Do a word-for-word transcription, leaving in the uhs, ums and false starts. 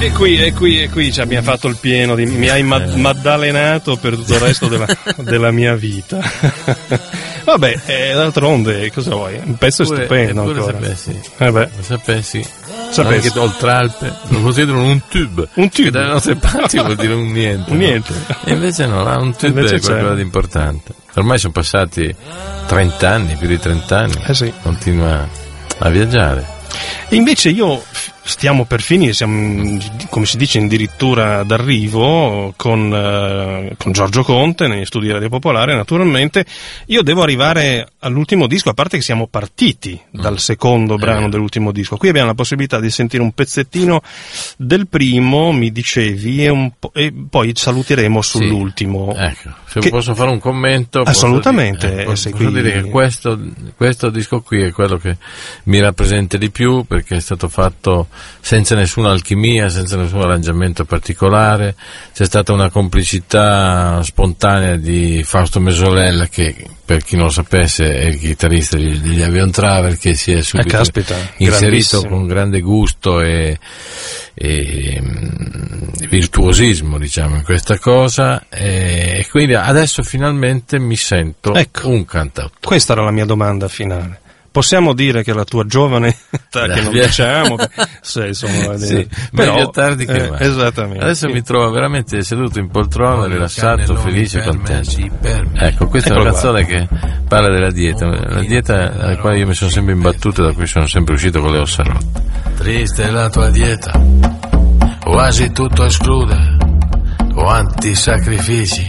E qui, e qui, e qui cioè, mi ha fatto il pieno, di, mi hai mad- maddalenato per tutto il resto della, della mia vita. Vabbè, eh, d'altronde, cosa vuoi? Un pezzo Eppure, stupendo eppure ancora. Sapessi, Eh beh. sapessi, Sapessi. anche Oltralpe lo considerano un tube, Un tube. che dalle nostre parti vuol dire un niente. Un niente. No? E invece no, là un tube Invece è qualcosa c'è. di importante. Ormai sono passati trenta anni, più di trenta anni, Eh sì. continua a viaggiare. E invece io stiamo per finire, siamo come si dice addirittura d'arrivo con, eh, con Giorgio Conte negli studi Radio Popolare, naturalmente. Io devo arrivare all'ultimo disco, a parte che siamo partiti dal secondo brano dell'ultimo disco. Qui abbiamo la possibilità di sentire un pezzettino del primo, mi dicevi, e, un po', e poi saluteremo sull'ultimo. Sì. Ecco, se Che- posso fare un commento, Assolutamente, posso, dire, eh, posso, sei posso qui. dire che questo, questo disco qui è quello che mi rappresenta di più, perché è stato fatto senza nessuna alchimia, senza nessun arrangiamento particolare. C'è stata una complicità spontanea di Fausto Mesolella, che per chi non lo sapesse è il chitarrista degli Avion Travel, che si è subito Eh, caspita, inserito grandissimo. con grande gusto e, e mh, virtuosismo, diciamo, in questa cosa, e, e quindi adesso finalmente mi sento Ecco. un cantautore. Questa era la mia domanda finale. Possiamo dire che la tua giovane età, che non diciamo, che- sì, insomma, Sì, eh, meglio tardi che eh, mai. Esattamente. Adesso sì. mi trovo veramente seduto in poltrona, rilassato, felice e contento. Per me. Ecco, questa Eccolo è una canzone che parla della dieta, la dieta alla quale io mi sono sempre imbattuto e da cui sono sempre uscito con le ossa rotte. Triste è la tua dieta, quasi tutto esclude, quanti sacrifici